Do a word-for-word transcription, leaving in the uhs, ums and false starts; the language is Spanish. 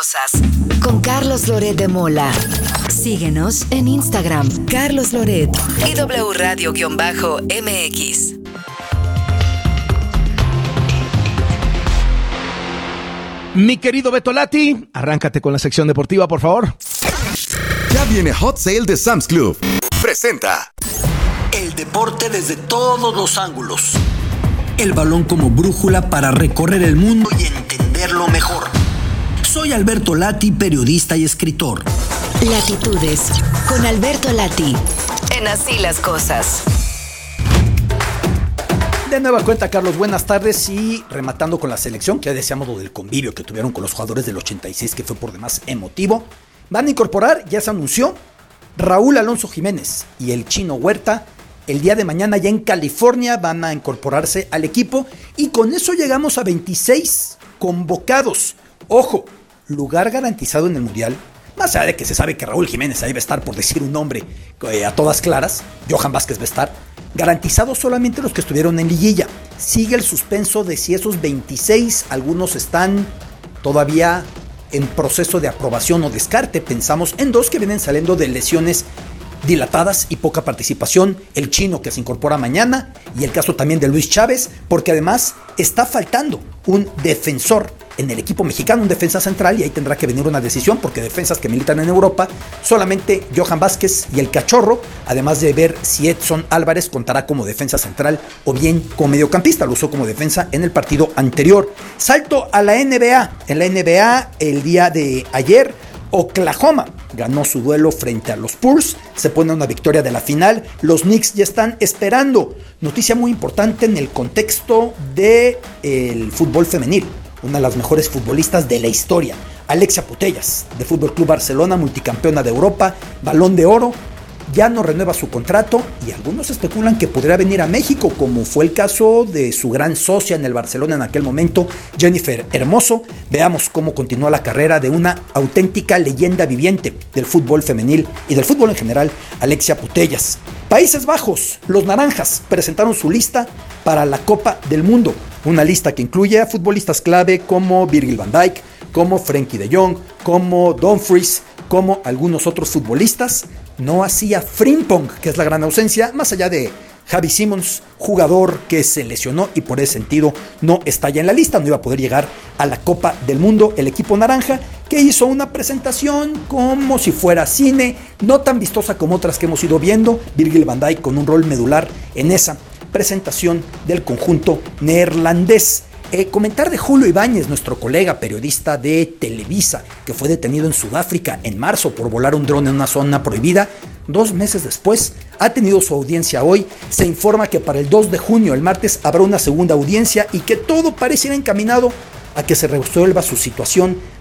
cosas. Con Carlos Loret de Mola. Síguenos en Instagram, Carlos Loret y W Radio-M X. Mi querido Beto Lati, arráncate con la sección deportiva, por favor. Ya viene Hot Sale de Sam's Club. Presenta el deporte desde todos los ángulos. El balón como brújula para recorrer el mundo y entenderlo mejor. Soy Alberto Lati, periodista y escritor. Latitudes, con Alberto Lati, en Así las Cosas. De nueva cuenta, Carlos, buenas tardes. Y rematando con la selección, que ya deseamos lo del convivio que tuvieron con los jugadores del ochenta y seis, que fue por demás emotivo. Van a incorporar, ya se anunció, Raúl Alonso Jiménez y el Chino Huerta. El día de mañana ya en California van a incorporarse al equipo y con eso llegamos a veintiséis convocados. Ojo, lugar garantizado en el Mundial. Más allá de que se sabe que Raúl Jiménez ahí va a estar, por decir un nombre eh, a todas claras, Johan Vázquez va a estar. Garantizados solamente los que estuvieron en liguilla. Sigue el suspenso de si esos veintiséis, algunos están todavía en proceso de aprobación o descarte. Pensamos en dos que vienen saliendo de lesiones dilatadas y poca participación, el Chino que se incorpora mañana y el caso también de Luis Chávez, porque además está faltando un defensor en el equipo mexicano, un defensa central, y ahí tendrá que venir una decisión porque defensas que militan en Europa, solamente Johan Vázquez y el Cachorro, además de ver si Edson Álvarez contará como defensa central o bien como mediocampista, lo usó como defensa en el partido anterior. Salto a la N B A, en la N B A el día de ayer, Oklahoma ganó su duelo frente a los Spurs, se pone una victoria de la final, los Knicks ya están esperando. Noticia muy importante en el contexto del fútbol femenil, una de las mejores futbolistas de la historia, Alexia Putellas, de Fútbol Club Barcelona, multicampeona de Europa, Balón de Oro, ya no renueva su contrato y algunos especulan que podría venir a México, como fue el caso de su gran socia en el Barcelona en aquel momento, Jennifer Hermoso. Veamos cómo continúa la carrera de una auténtica leyenda viviente del fútbol femenil y del fútbol en general, Alexia Putellas. Países Bajos, los Naranjas presentaron su lista para la Copa del Mundo, una lista que incluye a futbolistas clave como Virgil van Dijk, como Frenkie de Jong, como Dumfries, como algunos otros futbolistas. No hacía Frimpong, que es la gran ausencia, más allá de Xavi Simons, jugador que se lesionó y por ese sentido no está ya en la lista, no iba a poder llegar a la Copa del Mundo. El equipo naranja, que hizo una presentación como si fuera cine, no tan vistosa como otras que hemos ido viendo, Virgil van Dijk con un rol medular en esa presentación del conjunto neerlandés. Eh, comentar de Julio Ibáñez, nuestro colega periodista de Televisa, que fue detenido en Sudáfrica en marzo por volar un dron en una zona prohibida. Dos meses después, ha tenido su audiencia hoy. Se informa que para el dos de junio, el martes, habrá una segunda audiencia y que todo parece ir encaminado a que se resuelva su situación